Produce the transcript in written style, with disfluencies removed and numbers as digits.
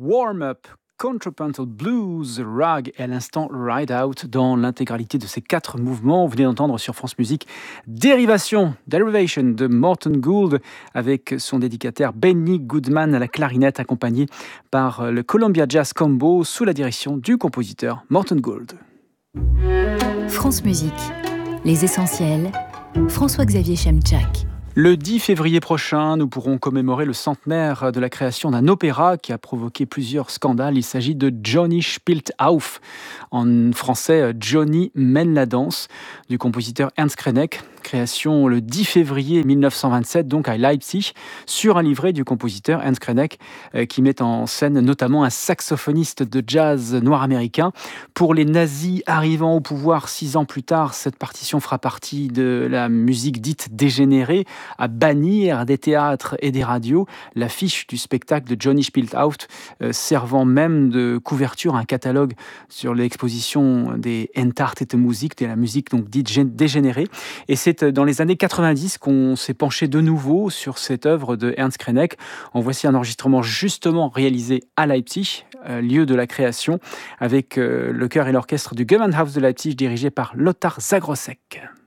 Warm Up, Contrapuntal Blues, Rag et à l'instant Ride Out dans l'intégralité de ces 4 mouvements. Vous venez d'entendre sur France Musique Derivation de Morten Gould avec son dédicataire Benny Goodman à la clarinette accompagné par le Columbia Jazz Combo sous la direction du compositeur Morten Gould. France Musique, les essentiels, François-Xavier Chemchak. Le 10 février prochain, nous pourrons commémorer le centenaire de la création d'un opéra qui a provoqué plusieurs scandales. Il s'agit de Johnny spielt auf, en français Johnny mène la danse, du compositeur Ernst Krenek. Création le 10 février 1927, donc à Leipzig, sur un livret du compositeur Ernst Krenek, qui met en scène notamment un saxophoniste de jazz noir américain. Pour les nazis arrivant au pouvoir 6 ans plus tard, cette partition fera partie de la musique dite dégénérée, à bannir des théâtres et des radios l'affiche du spectacle de Johnny spielt auf, servant même de couverture à un catalogue sur l'exposition des Entartete Musik, de la musique donc dite dégénérée. Et c'est dans les années 90 qu'on s'est penché de nouveau sur cette œuvre de Ernst Krenek. En voici un enregistrement justement réalisé à Leipzig, lieu de la création, avec le chœur et l'orchestre du Gewandhaus de Leipzig dirigé par Lothar Zagrossek.